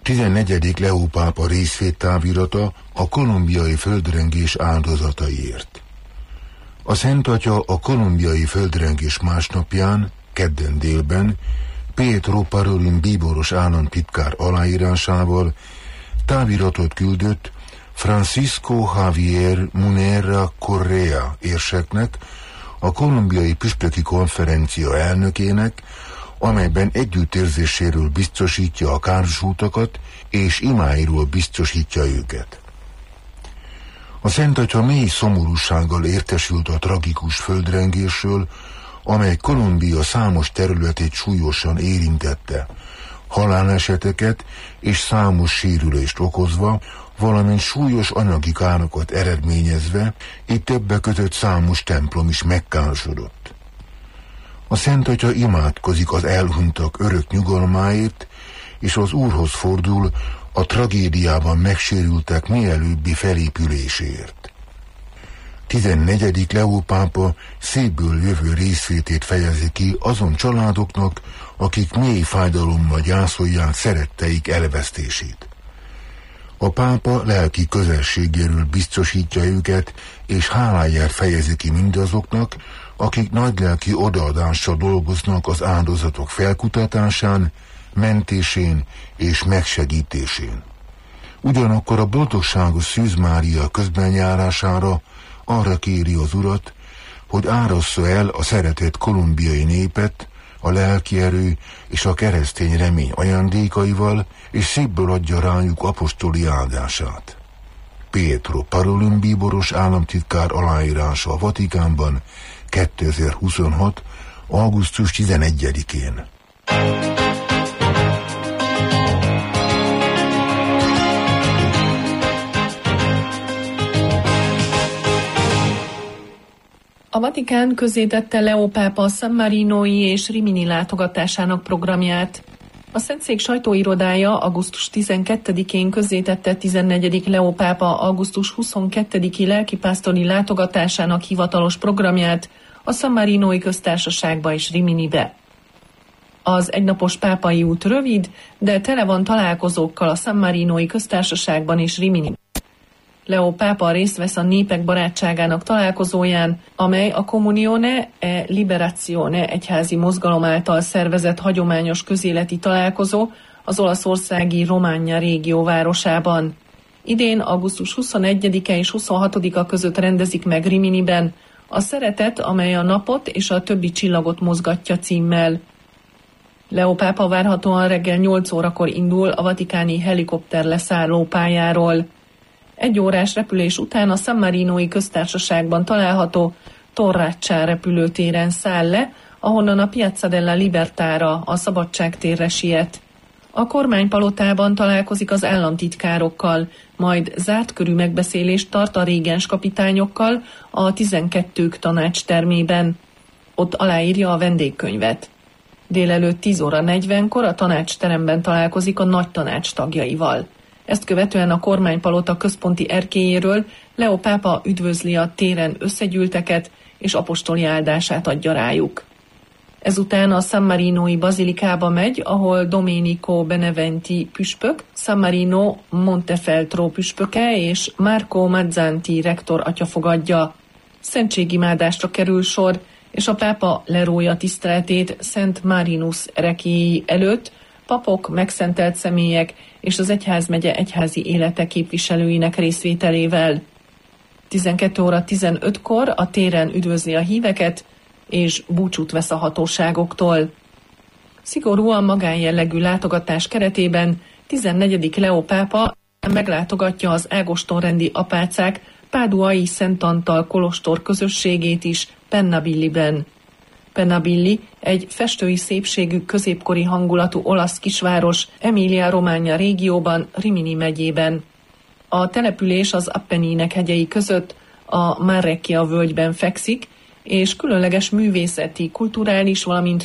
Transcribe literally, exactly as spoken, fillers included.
tizennegyedik Leó pápa részvédtávirata a kolumbiai földrengés áldozataiért. A Szent Atya a kolumbiai földrengés másnapján, kedden délben, Pietro Parolin bíboros államtitkár aláírásával táviratot küldött Francisco Javier Munera Correa érseknek, a kolumbiai püspöki konferencia elnökének, amelyben együttérzéséről biztosítja a károsultakat, és imáiról biztosítja őket. A Szent Atya mély szomorúsággal értesült a tragikus földrengésről, amely Kolumbia számos területét súlyosan érintette, haláleseteket és számos sérülést okozva, valamint súlyos anyagi károkat eredményezve, itt többek között számos templom is megkárosodott. A Szent Atya imádkozik az elhunytak örök nyugalmáért, és az Úrhoz fordul a tragédiában megsérültek mielőbbi felépüléséért. tizennegyedik Leó pápa szívből jövő részvétét fejezi ki azon családoknak, akik mély fájdalommal gyászolják szeretteik elvesztését. A pápa lelki közelségéről biztosítja őket, és háláját fejezi ki mindazoknak, akik nagylelki odaadással dolgoznak az áldozatok felkutatásán, mentésén és megsegítésén. Ugyanakkor a boldogságos Szűz Mária közbenjárására arra kéri az Urat, hogy árassza el a szeretett kolumbiai népet a lelki erő és a keresztény remény ajándékaival, és szívből adja rájuk apostoli áldását. Pietro Parolin bíboros államtitkár aláírása a Vatikánban kétezer-huszonhat. augusztus tizenegyedikén. A Vatikán közzétette Leó pápa San Marinói és Rimini látogatásának programját. A Szentszék sajtóirodája augusztus tizenkettedikén közzétette tizennegyedik Leó pápa augusztus huszonkettediki lelkipásztori látogatásának hivatalos programját a San Marinói köztársaságba és Riminibe. Az egynapos pápai út rövid, de tele van találkozókkal a San Marinói köztársaságban és Riminiben. Leó pápa részt vesz a Népek Barátságának találkozóján, amely a Comunione e Liberazione egyházi mozgalom által szervezett hagyományos közéleti találkozó az olaszországi Romagna régió városában. Idén augusztus huszonegyedike és huszonhatodika között rendezik meg Riminiben a Szeretet, amely a napot és a többi csillagot mozgatja címmel. Leó pápa várhatóan reggel nyolc órakor indul a vatikáni helikopter leszálló pályáról. Egy órás repülés után a San Marinói köztársaságban található Torraccia repülőtéren száll le, ahonnan a Piazza della Libertára, a Szabadságtérre siet. A kormánypalotában találkozik az államtitkárokkal, majd zárt körű megbeszélést tart a régens kapitányokkal a tizenkettők tanácstermében. Ott aláírja a vendégkönyvet. Délelőtt tíz óra negyvenkor a tanácsteremben találkozik a nagy tanács tagjaival. Ezt követően a kormánypalota központi erkélyéről Leó pápa üdvözli a téren összegyűlteket, és apostoli áldását adja rájuk. Ezután a San Marinói bazilikába megy, ahol Domenico Beneventi püspök, San Marino Montefeltro püspöke és Marco Mazzanti rektor atya fogadja. Szentségimádásra kerül sor, és a pápa lerója tiszteletét Szent Marinus ereklyéi előtt, papok, megszentelt személyek és az egyházmegye egyházi élete képviselőinek részvételével. tizenkét óra tizenötkor a téren üdvözli a híveket, és búcsút vesz a hatóságoktól. Szigorúan magánjellegű látogatás keretében tizennegyedik Leó pápa meglátogatja az ágostonrendi apácák páduai Szent Antal kolostor közösségét is Pennabilliben. Pennabilli egy festői szépségű középkori hangulatú olasz kisváros Emilia-Romagna régióban, Rimini megyében. A település az Appenninek hegyei között a Marrecchia völgyben fekszik, és különleges művészeti, kulturális, valamint